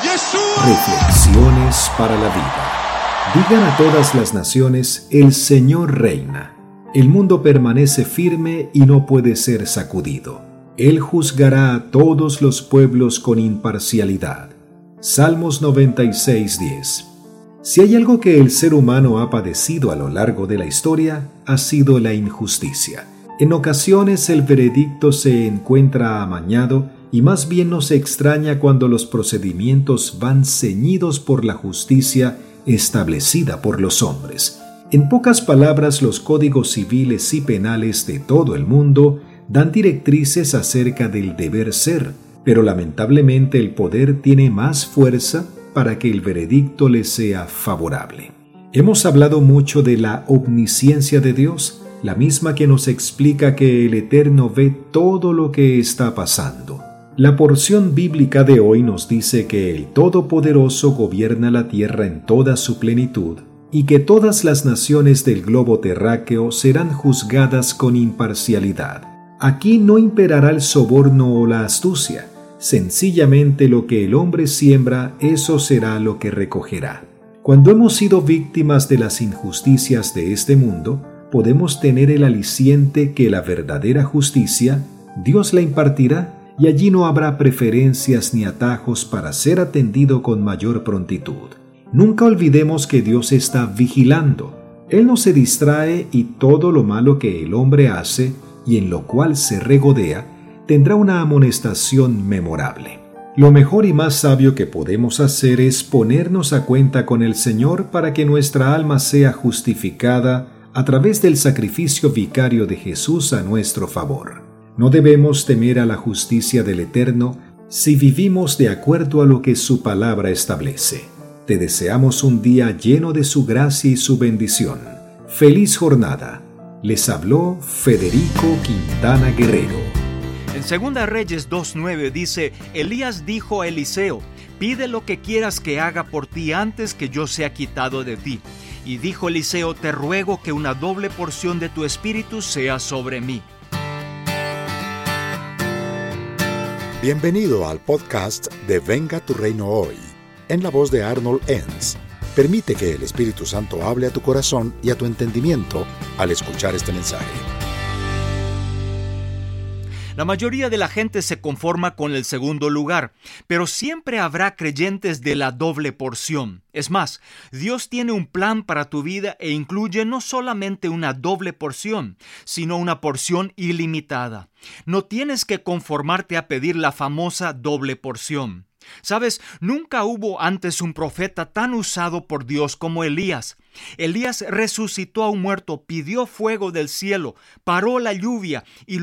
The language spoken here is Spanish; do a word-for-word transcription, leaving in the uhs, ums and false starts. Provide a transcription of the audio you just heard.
Reflexiones para la vida. Digan a todas las naciones: el Señor reina. El mundo permanece firme y no puede ser sacudido. Él juzgará a todos los pueblos con imparcialidad. Salmos noventa y seis, diez. Si hay algo que el ser humano ha padecido a lo largo de la historia, ha sido la injusticia. En ocasiones el veredicto se encuentra amañado y más bien nos extraña cuando los procedimientos van ceñidos por la justicia establecida por los hombres. En pocas palabras, los códigos civiles y penales de todo el mundo dan directrices acerca del deber ser, pero lamentablemente el poder tiene más fuerza para que el veredicto le sea favorable. Hemos hablado mucho de la omnisciencia de Dios, la misma que nos explica que el Eterno ve todo lo que está pasando. La porción bíblica de hoy nos dice que el Todopoderoso gobierna la tierra en toda su plenitud y que todas las naciones del globo terráqueo serán juzgadas con imparcialidad. Aquí no imperará el soborno o la astucia. Sencillamente lo que el hombre siembra, eso será lo que recogerá. Cuando hemos sido víctimas de las injusticias de este mundo, podemos tener el aliciente que la verdadera justicia, Dios la impartirá y allí no habrá preferencias ni atajos para ser atendido con mayor prontitud. Nunca olvidemos que Dios está vigilando. Él no se distrae y todo lo malo que el hombre hace y en lo cual se regodea, tendrá una amonestación memorable. Lo mejor y más sabio que podemos hacer es ponernos a cuenta con el Señor para que nuestra alma sea justificada a través del sacrificio vicario de Jesús a nuestro favor. No debemos temer a la justicia del Eterno si vivimos de acuerdo a lo que su palabra establece. Te deseamos un día lleno de su gracia y su bendición. ¡Feliz jornada! Les habló Federico Quintana Guerrero. En Segunda Reyes dos nueve dice: Elías dijo a Eliseo: pide lo que quieras que haga por ti antes que yo sea quitado de ti. Y dijo Eliseo: te ruego que una doble porción de tu espíritu sea sobre mí. Bienvenido al podcast de Venga tu Reino Hoy, en la voz de Arnold Enns. Permite que el Espíritu Santo hable a tu corazón y a tu entendimiento al escuchar este mensaje. La mayoría de la gente se conforma con el segundo lugar, pero siempre habrá creyentes de la doble porción. Es más, Dios tiene un plan para tu vida e incluye no solamente una doble porción, sino una porción ilimitada. No tienes que conformarte a pedir la famosa doble porción. ¿Sabes? Nunca hubo antes un profeta tan usado por Dios como Elías. Elías resucitó a un muerto, pidió fuego del cielo, paró la lluvia y